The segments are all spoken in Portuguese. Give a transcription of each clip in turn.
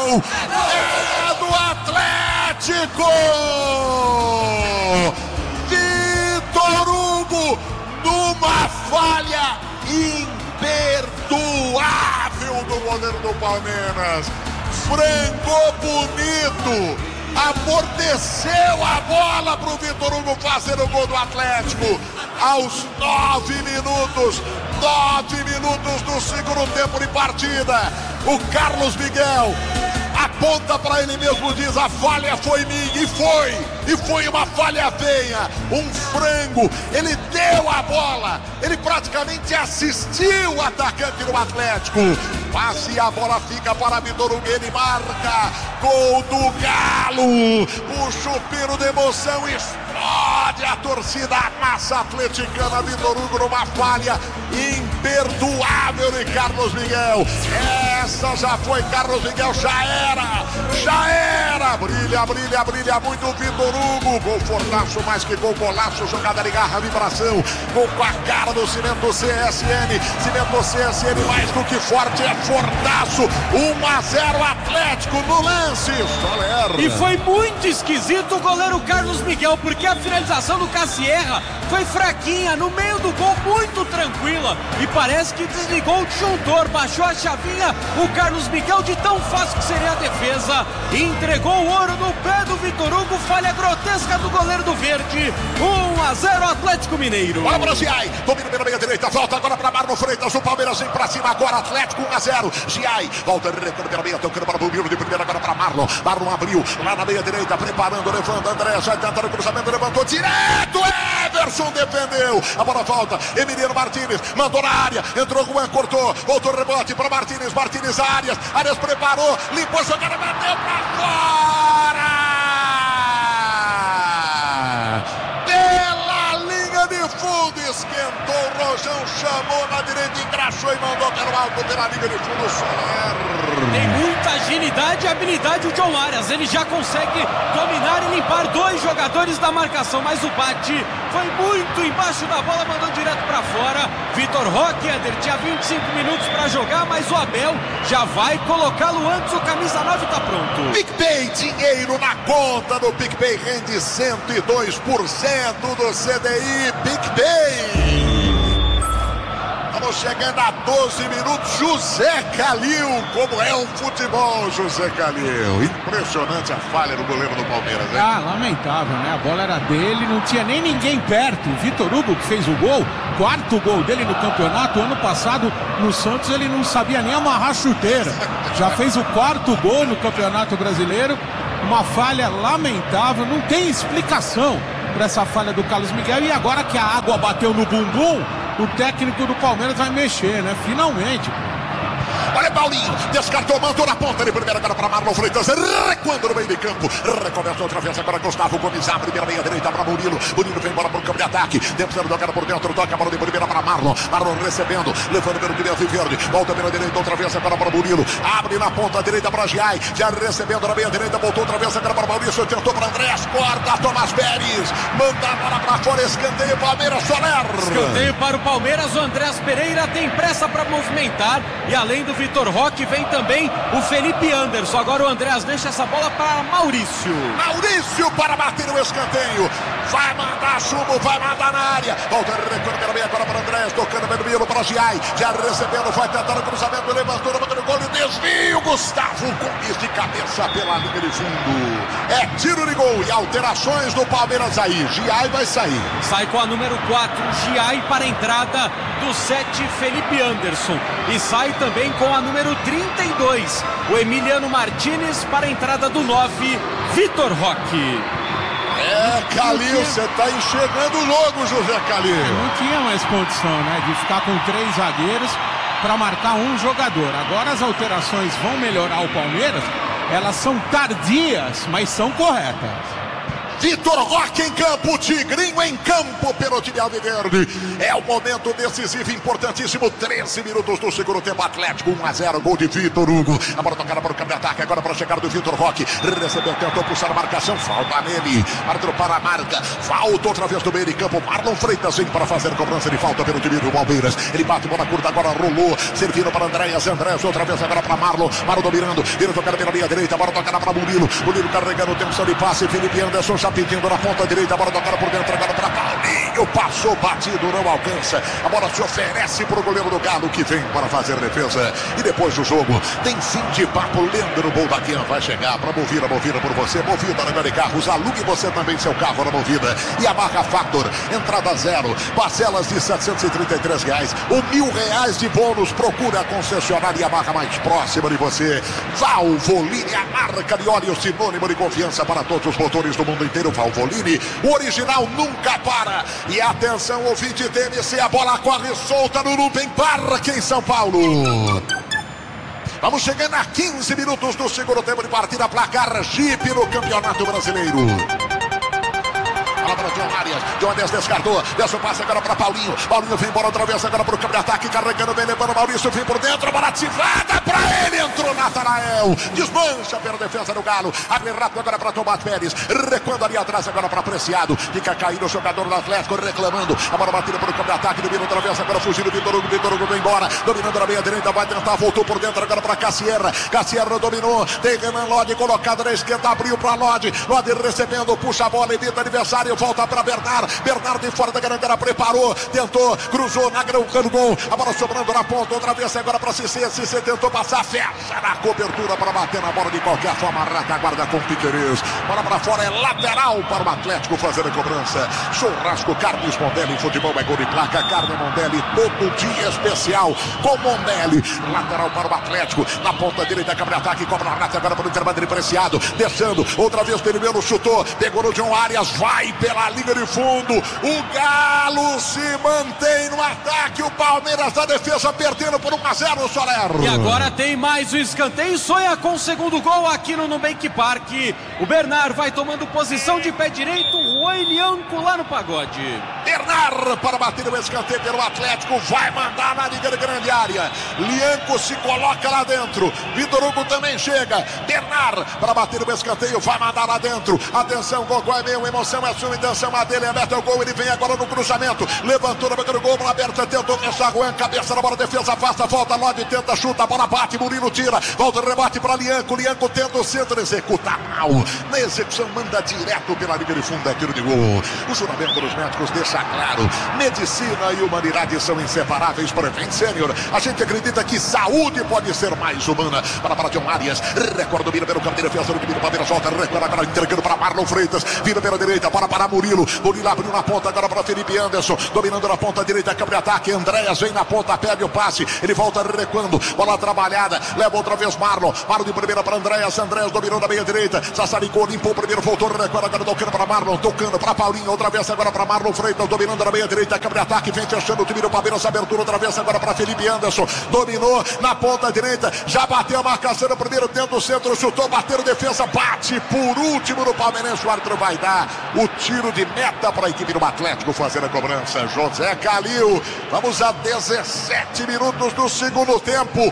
gol! É do Atlético! Vitor Hugo, numa falha imperdoável do goleiro do Palmeiras. Frangou bonito, amorteceu a bola para o Vitor Hugo fazer o gol do Atlético. Aos 9 minutos do segundo tempo de partida, o Carlos Miguel aponta para ele mesmo, diz: a falha foi minha, e foi uma falha feia, um frango. Ele deu a bola, ele praticamente assistiu o atacante do Atlético. Passe e a bola fica para Vitor Hugo, ele marca, gol do Galo. O chupiro de emoção explode a torcida, a massa atleticana. Vitor Hugo numa falha imperdoável de Carlos Miguel. Essa já foi, Carlos Miguel, já era, brilha muito o Vitor Hugo. Gol fortaço, mais que gol, golaço, jogada de garra, vibração, gol com a cara do Cimento CSN, mais do que forte, é fortaço. 1-0 Atlético no lance, Soler. E foi muito esquisito o goleiro Carlos Miguel, porque a finalização do Cassierra foi fraquinha, no meio do gol, muito tranquila, e parece que desligou o disjuntor, baixou a chavinha o Carlos Miguel, de tão fácil que seria a defesa, e entregou o ouro no pé do Vitor Hugo. Falha grotesca do goleiro do Verde. 1-0 Atlético Mineiro. Bola para o Giai, domina pela meia direita, volta agora para Marlon Freitas, o Palmeiras vem para cima agora, Atlético 1-0, Giai, volta, retorno pela meia, tocando para o Bumbiro de primeira agora para Marlon abriu, lá na meia direita, preparando, levando, André, já tentando o cruzamento, levantou direto, Everson defendeu, a bola volta, Emiliano Martínez, mandou na área, entrou Juan, cortou, voltou rebote para Martínez, Arias preparou, limpou a jogada, bateu para fora! Pela linha de fundo, esquentou, o Rojão chamou na direita, engraxou e mandou pelo alto, pela linha de fundo, Soler. Tem muita agilidade e habilidade o John Arias, ele já consegue dominar e limpar dois jogadores da marcação, mas o bate foi muito embaixo da bola, mandou direto para fora. Vitor Roque, Éder, tinha 25 minutos para jogar, mas o Abel já vai colocá-lo antes, o camisa 9 está pronto. PicPay, dinheiro na conta do PicPay, rende 102% do CDI, PicPay. Estamos chegando a 12 minutos, José Calil, como é o futebol, José Calil. Impressionante a falha do goleiro do Palmeiras, hein? Lamentável, né? A bola era dele, não tinha nem ninguém perto. O Vitor Hugo, que fez o gol, quarto gol dele no campeonato. Ano passado, no Santos, ele não sabia nem amarrar a chuteira. Já fez o quarto gol no Campeonato Brasileiro. Uma falha lamentável, não tem explicação para essa falha do Carlos Miguel. E agora que a água bateu no bumbum, o técnico do Palmeiras vai mexer, né? Finalmente. Olha Paulinho, descartou, mandou na ponta de primeira, agora para Marlon Freitas, recuando no meio de campo, recomeça outra vez, agora Gustavo Gomes abre pela meia direita para Murilo vem embora para o campo de ataque, tentando tocar por dentro, toca a bola de primeira para Marlon recebendo, levando pelo direito e verde, volta pela direita, outra vez agora para Murilo, abre na ponta direita para Giai, já recebendo na meia direita, voltou outra vez agora para Maurício, tentou para Andrés, corta, Tomás Pérez, manda a bola para fora, escanteio, Palmeiras, Soler. Escanteio para o Palmeiras, o Andrés Pereira tem pressa para movimentar, e além do Vitor Roque, vem também o Felipe Anderson. Agora o Andrés deixa essa bola para Maurício para bater o escanteio, vai mandar chumbo, vai mandar na área, volta recuando pela meia agora para Andrés, tocando pelo meio para Giai, já recebendo, vai tentando o cruzamento, levantou, bateu o gol e desvio, Gustavo Gomes de cabeça pela linha de fundo, é tiro de gol e alterações do Palmeiras aí, Giai vai sair, sai com a número 4, Giai para a entrada do 7, Felipe Anderson, e sai também com a número 32, o Emiliano Martínez para a entrada do 9, Vitor Roque. Calil, você está enxergando o jogo, José Calil. Não tinha mais condição, né, de ficar com 3 zagueiros para marcar um jogador. Agora as alterações vão melhorar o Palmeiras, elas são tardias, mas são corretas. Vitor Roque em campo, Tigrinho em campo pelo time alviverde. É o momento decisivo, importantíssimo. 13 minutos do segundo tempo. Atlético 1-0, gol de Vitor Hugo. A bola tocada para o campo de ataque, agora para a chegada do Vitor Roque. Recebeu, tentou puxar a marcação, falta nele. Árbitro para a marca, falta outra vez do meio de campo. Marlon Freitas vem para fazer cobrança de falta pelo time do Palmeiras. Ele bate, bola curta, agora rolou. Servindo para Andréas, outra vez agora para Marlon. Marlon dominando, vira tocada pela linha direita. Bola tocada para Murilo. Murilo carregando, tensão de passe. Felipe Anderson já pedindo na ponta direita. Bola tocada por dentro, agora para Paulinho. Passou batido, não alcança. A bola se oferece para o goleiro do Galo, que vem para fazer defesa. E depois do jogo, tem fim de papo. Leandro Boldaquian vai chegar para Movida por você. Movida na de carros, alugue você também seu carro na Movida. E a marca Factor, entrada zero, parcelas de R$733, R$1.000 de bônus. Procura a concessionária Yamaha mais próxima de você. Valvoline, a marca de óleo sinônimo de confiança para todos os motores do mundo inteiro. Valvoline, o original nunca para. E atenção, ouvinte TMC, a bola corre solta no Nubem Parque em São Paulo. Vamos chegando a 15 minutos do segundo tempo de partida. Placar Jeep no Campeonato Brasileiro. Bola para John Arias. John Arias descartou. Desce o passe agora para Paulinho. Paulinho vem embora outra vez agora para o campo de ataque. Carregando bem, levando Maurício. Vem por dentro. Bola ativada para ele. Entrou Natanael. Desmancha pela defesa do Galo. Abre rápido agora para Tomás Pérez. Recuando ali atrás agora para Preciado. Fica caindo o jogador do Atlético reclamando. A bola batida para o campo de ataque. Domina outra vez agora fugindo. Vitor Hugo vem embora. Dominando na meia direita. Vai tentar. Voltou por dentro agora para Cassierra. Cassierra dominou. Tem Renan Lodi colocado na esquerda. Abriu para Lodi. Lodi recebendo. Puxa a bola. Evita adversário. Volta para Bernard. Bernard de fora da garantera. Preparou. Tentou. Cruzou na grande gol. A bola sobrando na ponta. Outra vez agora para Cissé. Cissé tentou passar. Fecha na cobertura para bater na bola de qualquer forma. Retaguarda com Piquerez. Bola para fora. É lateral para o Atlético fazer a cobrança. Churrasco Carlos Mondelli. Futebol é gol de placa. Carne Mondelli. Todo dia especial com Mondelli. Lateral para o Atlético. Na ponta direita. Câmara de ataque. Cobra a rata agora para o intervalo Preciado. Descendo. Outra vez Perimelo chutou. Pegou no John Arias. Vai pela linha de fundo. O Galo se mantém no ataque. O Palmeiras da defesa perdendo por 1-0, Soler. E agora tem mais o escanteio. Sonha com o segundo gol aqui no Nubank Park. O Bernard vai tomando posição de pé direito. O Elianco lá no pagode. Bernard para bater o escanteio pelo Atlético. Vai mandar na liga de grande área. Lianco se coloca lá dentro. Vitor Hugo também chega. Bernard para bater o escanteio. Vai mandar lá dentro. Atenção, Gogó é meu. Emoção é sua. Intenção a dele. É meta o gol. Ele vem agora no cruzamento. Levantou na boca do gol. Bola aberta. Tentou fechar. Juan. Cabeça na bola. Defesa afasta. Volta. Lodi tenta. Chuta. A bola bate. Murilo tira. Volta. Rebate para Lianco. Lianco tenta o centro. Executa mal. Na execução manda direto pela linha de fundo. É tiro de gol. O juramento dos médicos deixa claro. Medicina e humanidade são inseparáveis. Prevent Sênior. A gente acredita que saúde pode ser mais humana. Para John Arias. Recorda. Domina pelo campo de defesa. O time do Palmeiras volta. Recorda agora entregando para Marlon Freitas. Vira pela direita. Para Murilo. Murilo abriu na ponta agora para Felipe Anderson. Dominando na ponta direita. Campo de ataque. Andréas vem na ponta. Perde o passe. Ele volta recuando. Bola trabalhada. Leva outra vez Marlon. Marlon de primeira para Andréas. Andréas dominou na meia direita. Sassaricou. Limpou o primeiro. Voltou. Recuando agora. Tocando para Marlon. Tocando para Paulinho. Outra vez agora para Marlon Freitas. Dominando na meia direita. Campo de ataque. Vem fechando o time do Palmeiras. Abertura outra vez agora para Felipe Anderson. Dominou na ponta direita. Já bateu a marcação no primeiro. Dentro do centro. Chutou. Bateu defesa. Bate por último no Palmeirense. O árbitro vai dar o tiro de meta para a equipe do Atlético fazer a cobrança. José Calil. Vamos a 17 minutos do segundo tempo.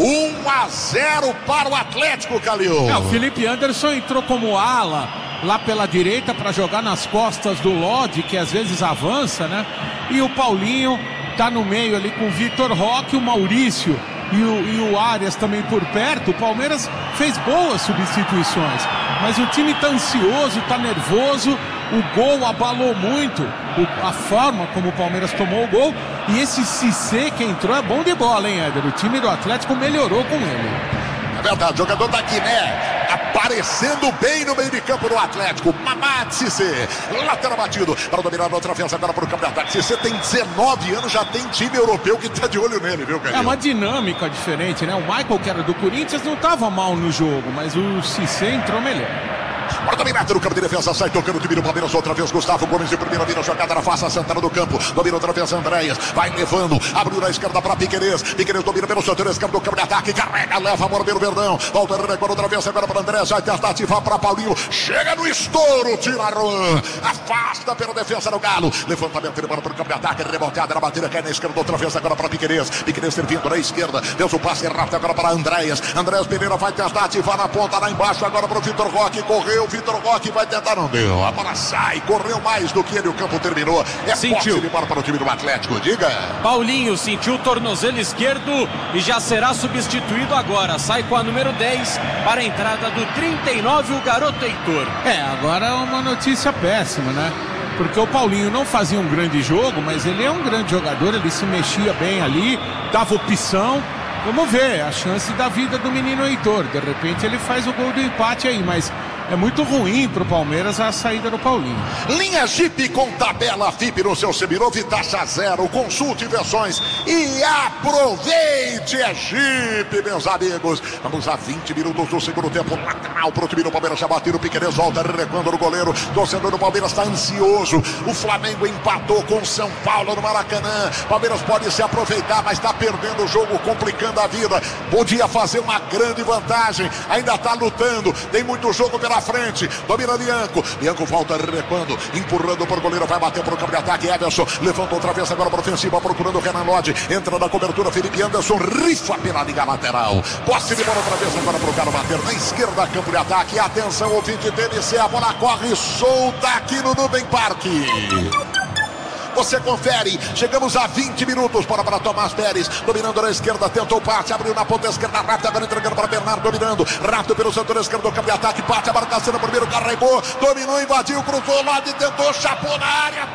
1-0 para o Atlético, Calil. O Felipe Anderson entrou como ala lá pela direita para jogar nas costas do Lodi, que às vezes avança, né? E o Paulinho tá no meio ali com o Vitor Roque, o Maurício e o Arias também por perto. O Palmeiras fez boas substituições, mas o time tá ansioso, tá nervoso. O gol abalou muito a forma como o Palmeiras tomou o gol. E esse Cissé que entrou é bom de bola, hein, Éder? O time do Atlético melhorou com ele. É verdade, o jogador da Guiné aparecendo bem no meio de campo do Atlético. Mamad Cissé, lateral batido para dominar outra vez agora para o campo de ataque. Cissé tem 19 anos, já tem time europeu que está de olho nele, viu, Calil? É uma dinâmica diferente, né? O Michael, que era do Corinthians, não estava mal no jogo, mas o Cissé entrou melhor. Bora dominado no campo de defesa, sai tocando o time do Palmeiras outra vez. Gustavo Gomes de primeira vira, jogada na face, Santana do campo. Domina outra vez Andréas, vai levando, abriu na esquerda para Piquerez. Piquerez domina pelo setor esquerdo do campo de ataque, carrega, leva, Morbeiro Verdão. Volta a recuar outra vez agora para Andréas, vai tentar ativar para Paulinho. Chega no estouro, tira Juan, afasta pela defesa do Galo. Levantamento ele para o campo de ataque, reboteada na batida, cai na esquerda outra vez agora para Piquerez. Piquerez servindo na esquerda, deu o passe rápido agora para Andréas. Andréas Pereira vai tentar ativar na ponta, lá embaixo agora para o Vitor Roque. Correu, Vitor Roque vai tentar, não deu. A bola sai, correu mais do que ele, o campo terminou. Sentiu. Posse de bola para o time do Atlético, diga. Paulinho sentiu o tornozelo esquerdo e já será substituído agora. Sai com a número 10 para a entrada do 39, o garoto Heitor. Agora é uma notícia péssima, né? Porque o Paulinho não fazia um grande jogo, mas ele é um grande jogador, ele se mexia bem ali, dava opção. Vamos ver a chance da vida do menino Heitor. De repente ele faz o gol do empate aí, mas é muito ruim pro Palmeiras a saída do Paulinho. Linha Jeep com tabela FIP no seu Seminovit, taxa zero. Consulte versões e aproveite. É Jeep, meus amigos. Vamos a 20 minutos do segundo tempo. Lateral pro time do Palmeiras, já bateu o Piquerez, volta recuando no goleiro. Torcedor do Palmeiras está ansioso. O Flamengo empatou com São Paulo no Maracanã. Palmeiras pode se aproveitar, mas está perdendo o jogo, complicando a vida. Podia fazer uma grande vantagem. Ainda está lutando. Tem muito jogo pela frente, domina Lianco. Lianco volta recuando, empurrando por goleiro, vai bater pro campo de ataque. Everson levantou outra vez agora para ofensiva, procurando o Renan Lodge. Entra na cobertura, Felipe Anderson rifa pela liga lateral. Posse de bola outra vez agora pro Galo bater na esquerda, campo de ataque. Atenção, ouvinte TNC, a bola corre solta aqui no Nubem Parque. Você confere, chegamos a 20 minutos para Tomás Pérez, dominando na esquerda, tentou o passe, abriu na ponta esquerda, rápido, agora entregando para Bernardo, dominando, rápido pelo setor esquerdo do campo de ataque, bate a marcação no primeiro, carregou, dominou, invadiu, cruzou lá e tentou, chapou na área,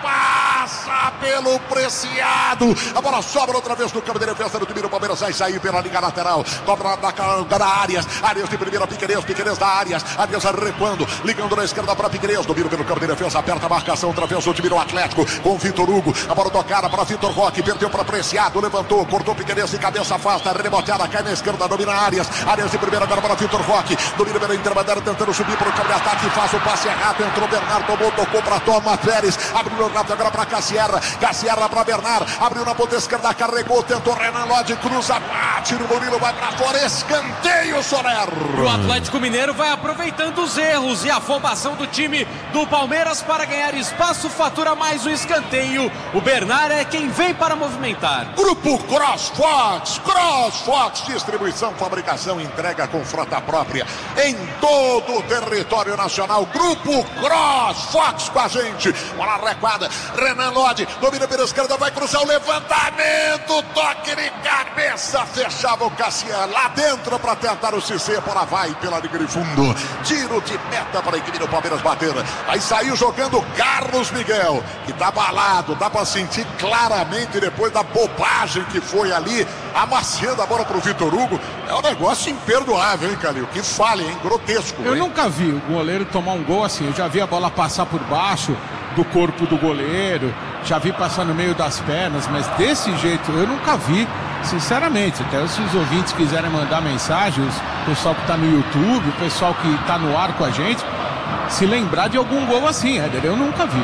passa pelo Preciado, a bola sobra outra vez no campo de defesa do time do Palmeiras, vai sair pela liga lateral, cobra da Arias de primeira, Piquerez da Arias recuando, ligando na esquerda para Piquerez, domina pelo campo de defesa, aperta a marcação, outra vez o time do Atlético, com Vitor Hugo, a bola tocada para Vitor Roque, perdeu para Preciado, levantou, cortou Piquerez de cabeça, afasta, reboteada, cai na esquerda, domina Arias de primeira agora para Vitor Roque, domina pela intermediária, tentando subir para o campo de ataque, faz o passe errado, entrou Bernardo, tomou, tocou para Tomás Pérez, abriu rápido agora para Cassiera para Bernardo, abriu na ponta esquerda, carregou, tentou Renan Lodge, cruza, bate no Murilo, vai para fora, escanteio, Soler. O Atlético Mineiro vai aproveitando os erros e a afobação do time do Palmeiras para ganhar espaço, fatura mais um escanteio. O Bernard é quem vem para movimentar. Grupo CrossFox, distribuição, fabricação, entrega com frota própria em todo o território nacional. Grupo CrossFox com a gente. Bola recuada, Renan Lodge, domina pela esquerda, vai cruzar o levantamento, toque de cabeça, fechava o Cassian lá dentro para tentar o Cissé, bola vai pela linha de fundo. Tiro de meta para a equipe do Palmeiras bater. Aí saiu jogando Carlos Miguel, que tá balado. Dá pra sentir claramente depois da bobagem que foi ali, amaciando a bola pro Vitor Hugo. É um negócio imperdoável, hein, Calil? Que falha, hein? Grotesco. Eu nunca vi o goleiro tomar um gol assim. Eu já vi a bola passar por baixo do corpo do goleiro, já vi passar no meio das pernas, mas desse jeito eu nunca vi, sinceramente. Até se os ouvintes quiserem mandar mensagens, o pessoal que tá no YouTube, o pessoal que tá no ar com a gente, se lembrar de algum gol assim, Éder, eu nunca vi.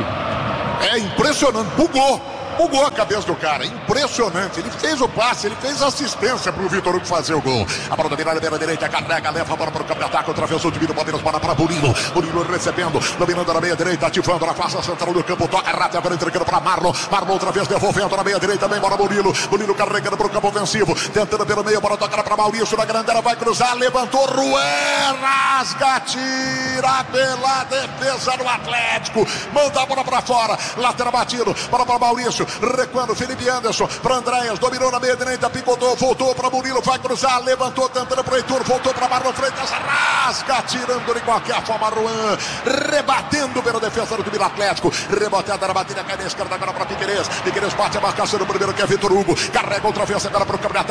É impressionante, bugou a cabeça do cara, impressionante. Ele fez o passe, ele fez a assistência pro Vitor Hugo fazer o gol. A bola dominada pela direita, carrega, leva a bola para o campo de ataque, outra vez o time do Palmeiras, bola para Murilo recebendo, dominando na meia direita, ativando na face central do campo, toca rápido, agora entregando para Marlon outra vez devolvendo na meia direita, também bora Murilo carregando para o campo ofensivo, tentando pelo meio, bola tocar para Maurício, na grande área, vai cruzar, levantou, Ruan, rasga, tira pela defesa do Atlético, manda a bola para fora, lateral batido, bola para Maurício, recuando, Felipe Anderson para Andréas, dominou na meia direita, picotou, voltou para Murilo, vai cruzar, levantou, tentando para o Heitor, voltou para Marlon Freitas, rasga, tirando de qualquer forma Ruan, rebatendo pela defesa do time do Atlético, reboteada na batida, cai na esquerda agora para Piquerez bate a marcação do primeiro que é Vitor Hugo, carrega outra vez agora para o campeonato.